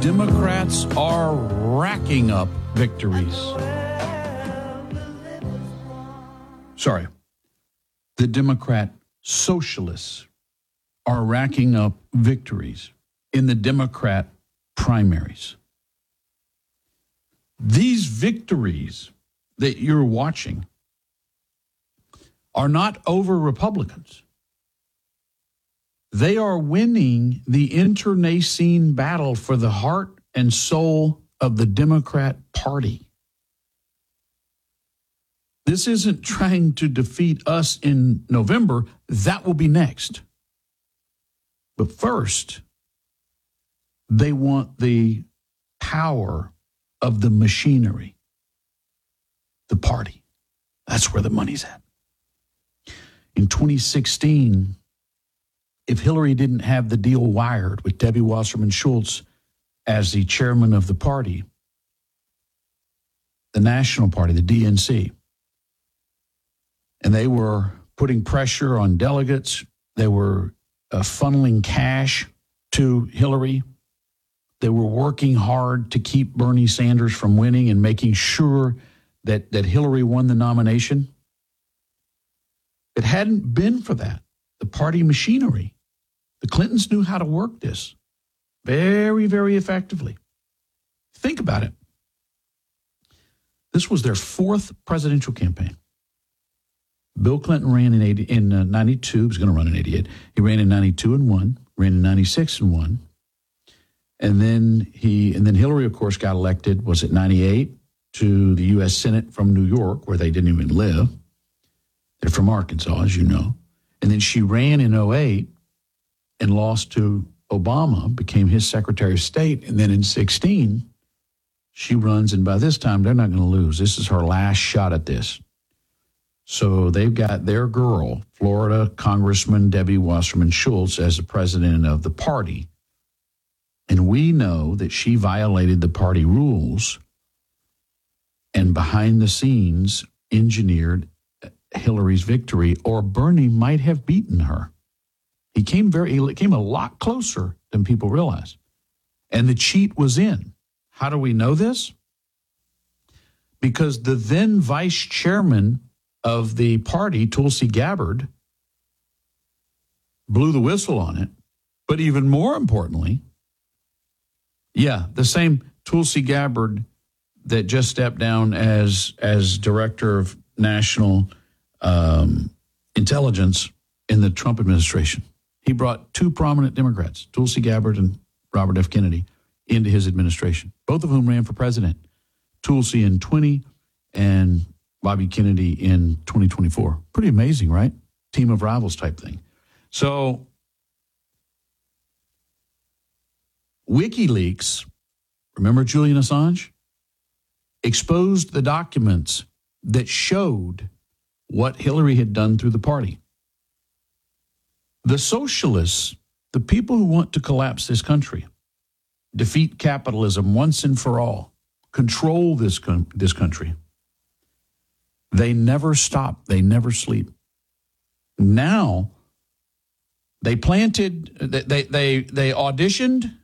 Democrats are racking up victories. Sorry. The Democrat socialists are racking up victories in the Democrat primaries. These victories that you're watching are not over Republicans. They are winning the internecine battle for the heart and soul of the Democrat Party. This isn't trying to defeat us in November. That will be next. But first, they want the power of the machinery, the party. That's where the money's at. In 2016, if Hillary didn't have the deal wired with Debbie Wasserman Schultz as the chairman of the party, the National Party, the DNC, and they were putting pressure on delegates, they were funneling cash to Hillary, they were working hard to keep Bernie Sanders from winning and making sure that Hillary won the nomination. If it hadn't been for that, the party machinery, the Clintons knew how to work this very, very effectively. Think about it. This was their fourth presidential campaign. Bill Clinton ran in 92. He was going to run in 88. He ran in 92 and won. Ran in 96 and won. And then Hillary, of course, got elected. Was it 98 to the U.S. Senate from New York, where they didn't even live. They're from Arkansas, as you know. And then she ran in 08 and lost to Obama, became his Secretary of State. And then in 16, she runs, and by this time, they're not going to lose. This is her last shot at this. So they've got their girl, Florida Congressman Debbie Wasserman Schultz, as the president of the party. And we know that she violated the party rules and behind the scenes engineered Hillary's victory, or Bernie might have beaten her. He came a lot closer than people realize. And the cheat was in. How do we know this? Because the then vice chairman of the party, Tulsi Gabbard, blew the whistle on it. But even more importantly, the same Tulsi Gabbard that just stepped down as director of national intelligence in the Trump administration. He brought two prominent Democrats, Tulsi Gabbard and Robert F. Kennedy, into his administration, both of whom ran for president. Tulsi in 20 and Bobby Kennedy in 2024. Pretty amazing, right? Team of rivals type thing. So WikiLeaks, remember Julian Assange, exposed the documents that showed what Hillary had done through the party. The socialists, the people who want to collapse this country, defeat capitalism once and for all, control this country, they never stop. They never sleep. Now, they auditioned